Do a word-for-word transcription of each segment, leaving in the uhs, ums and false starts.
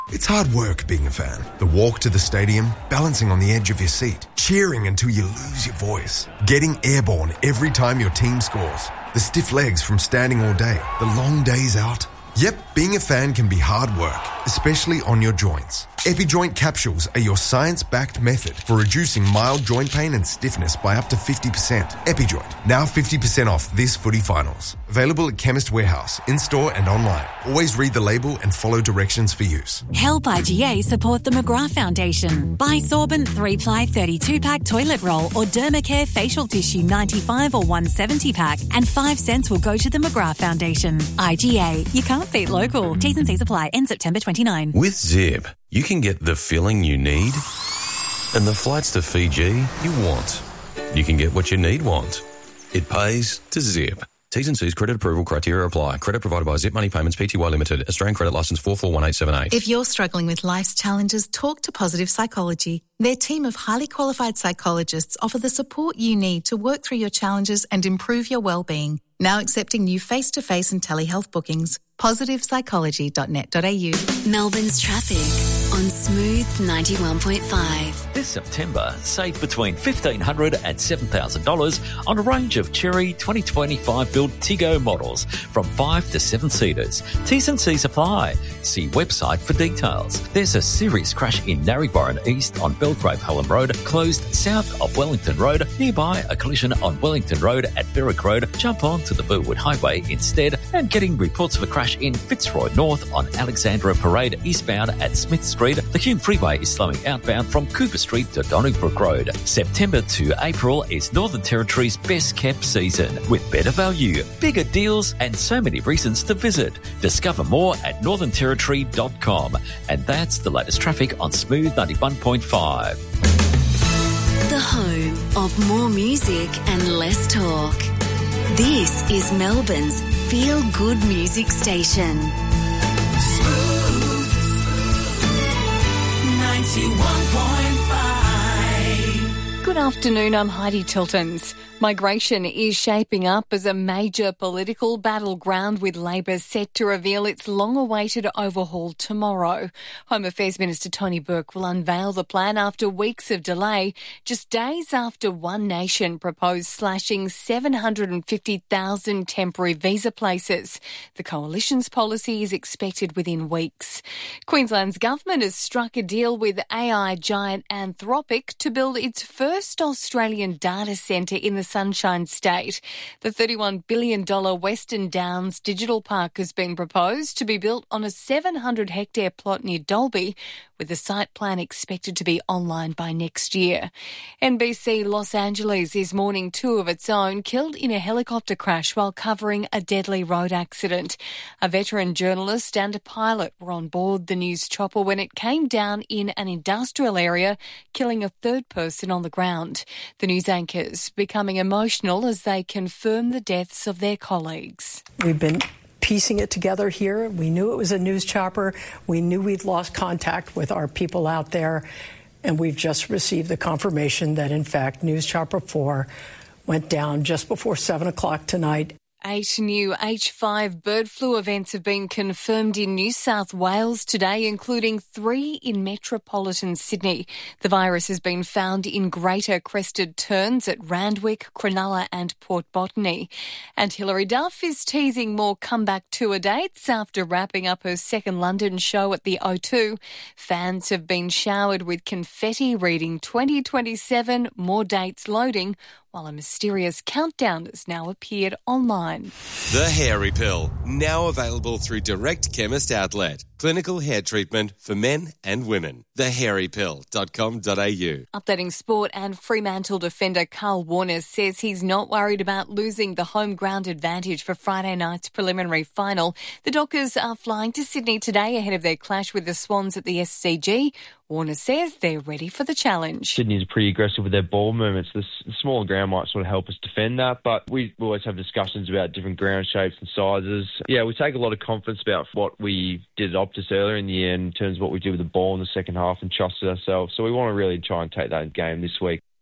It's hard work being a fan. The walk to the stadium, balancing on the edge of your seat, cheering until you lose your voice, getting airborne every time your team scores, the stiff legs from standing all day, the long days out. Yep, being a fan can be hard work, especially on your joints. EpiJoint capsules are your science-backed method for reducing mild joint pain and stiffness by up to fifty percent. EpiJoint, now fifty percent off this footy finals. Available at Chemist Warehouse, in-store and online. Always read the label and follow directions for use. Help I G A support the McGrath Foundation. Buy Sorbent three-ply thirty-two pack toilet roll or Dermacare facial tissue ninety-five or one seventy pack and five cents will go to the McGrath Foundation. I G A, you can't beat local. T's and C's apply. End September twenty-ninth. With Zip, you can get the filling you need and the flights to Fiji you want. You can get what you need want. It pays to Zip. T's and C's credit approval criteria apply. Credit provided by Zip Money Payments Pty Limited. Australian credit licence four four one eight seven eight. If you're struggling with life's challenges, talk to Positive Psychology. Their team of highly qualified psychologists offer the support you need to work through your challenges and improve your well-being. Now accepting new face-to-face and telehealth bookings. positive psychology dot net dot a u. Melbourne's traffic on Smooth ninety-one point five. This September, save between fifteen hundred dollars and seven thousand dollars on a range of Chery twenty twenty-five built Tiggo models from five to seven seaters. T's and C's apply. See website for details. There's a serious crash in Narrabeen East on Belgrave Hallam Road, closed south of Wellington Road. Nearby, a collision on Wellington Road at Berwick Road. Jump on to the Burwood Highway instead. And getting reports of a crash in Fitzroy North on Alexandra Parade eastbound at Smith Street. The Hume Freeway is slowing outbound from Cooper Street to Donnybrook Road. September to April is Northern Territory's best kept season with better value, bigger deals and so many reasons to visit. Discover more at northern territory dot com. And that's the latest traffic on Smooth ninety-one point five. The home of more music and less talk. This is Melbourne's feel-good music station. Smooth ninety-one point five. Good afternoon, I'm Heidi Tiltons. Migration is shaping up as a major political battleground with Labor set to reveal its long-awaited overhaul tomorrow. Home Affairs Minister Tony Burke will unveil the plan after weeks of delay, just days after One Nation proposed slashing seven hundred fifty thousand temporary visa places. The Coalition's policy is expected within weeks. Queensland's government has struck a deal with A I giant Anthropic to build its first Australian data centre in the Sunshine State. The thirty-one billion dollars Western Downs Digital Park has been proposed to be built on a seven hundred hectare plot near Dalby, with the site plan expected to be online by next year. N B C Los Angeles is mourning two of its own killed in a helicopter crash while covering a deadly road accident. A veteran journalist and a pilot were on board the news chopper when it came down in an industrial area, killing a third person on the ground. The news anchors becoming emotional as they confirm the deaths of their colleagues. We've been piecing it together here. We knew it was a news chopper. We knew we'd lost contact with our people out there. And we've just received the confirmation that, in fact, News Chopper four went down just before seven o'clock tonight. Eight new H five bird flu events have been confirmed in New South Wales today, including three in metropolitan Sydney. The virus has been found in Greater Crested Terns at Randwick, Cronulla and Port Botany. And Hilary Duff is teasing more comeback tour dates after wrapping up her second London show at the O two. Fans have been showered with confetti reading twenty twenty-seven, more dates loading, while a mysterious countdown has now appeared online. The Hairy Pill, now available through Direct Chemist Outlet. Clinical hair treatment for men and women. the hairy pill dot com dot a u. Updating sport, and Fremantle defender Carl Warner says he's not worried about losing the home ground advantage for Friday night's preliminary final. The Dockers are flying to Sydney today ahead of their clash with the Swans at the S C G. Warner says they're ready for the challenge. Sydney's pretty aggressive with their ball movements. The, the smaller ground might sort of help us defend that, but we always have discussions about different ground shapes and sizes. Yeah, we take a lot of confidence about what we did at Optus earlier in the year in terms of what we did with the ball in the second half and trusted ourselves. So we want to really try and take that game this week.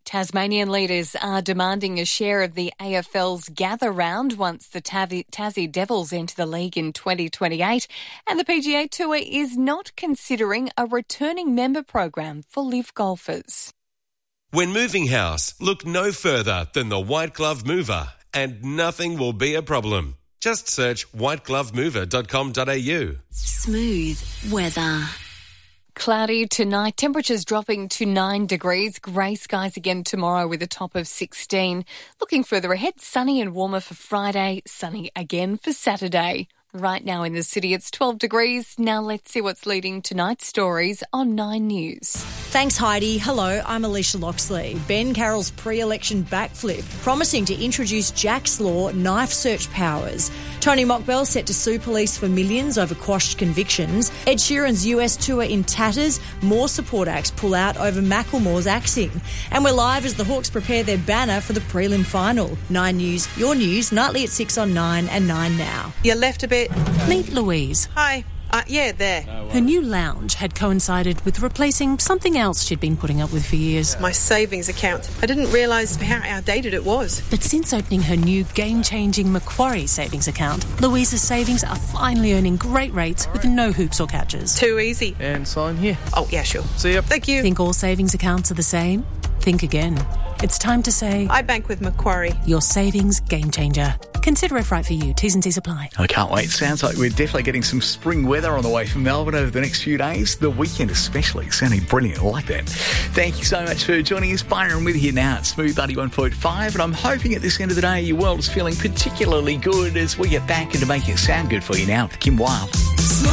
Tasmanian leaders are demanding a share of the A F L's gather round once the Tav- Tassie Devils enter the league in twenty twenty-eight. And the P G A Tour is not considering a returning member program for live golfers. When moving house, look no further than the White Glove Mover, and nothing will be a problem. Just search white glove mover dot com dot a u. Smooth weather. Cloudy tonight, temperatures dropping to nine degrees, grey skies again tomorrow with a top of sixteen. Looking further ahead, sunny and warmer for Friday, sunny again for Saturday. Right now in the city, it's twelve degrees. Now let's see what's leading tonight's stories on Nine News. Thanks, Heidi. Hello, I'm Alicia Loxley. Ben Carroll's pre-election backflip, promising to introduce Jack's Law knife search powers. Tony Mockbell set to sue police for millions over quashed convictions. Ed Sheeran's U S tour in tatters. More support acts pull out over Macklemore's axing. And we're live as the Hawks prepare their banner for the prelim final. Nine News, your news, nightly at six on Nine and Nine Now. You left a bit. Meet Louise. Hi. Uh, yeah, there. Her new lounge had coincided with replacing something else she'd been putting up with for years. My savings account. I didn't realise how outdated it was. But since opening her new game-changing Macquarie savings account, Louise's savings are finally earning great rates with no hoops or catches. Too easy. And sign here. Oh, yeah, sure. See ya. Thank you. Think all savings accounts are the same? Think again. It's time to say... I bank with Macquarie. Your savings game changer. Consider if right for you. T's and C's apply. I can't wait. Sounds like we're definitely getting some spring weather on the way from Melbourne over the next few days. The weekend especially. Sounding brilliant. I like that. Thank you so much for joining us. Byron with you now at Smooth ninety-one point five. And I'm hoping at this end of the day your world is feeling particularly good as we get back into making it sound good for you now with Kim Wilde.